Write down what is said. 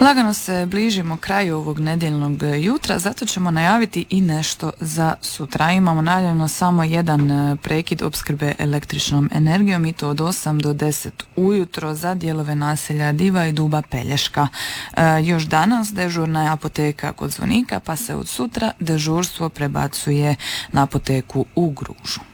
Lagano se bližimo kraju ovog nedjeljnog jutra, zato ćemo najaviti i nešto za sutra. Imamo najavljeno samo jedan prekid opskrbe električnom energijom i to od 8 do 10 ujutro za dijelove naselja Diva i Duba Pelješka. Još danas dežurna je apoteka kod Zvonika, pa se od sutra dežurstvo prebacuje na apoteku u Gružu.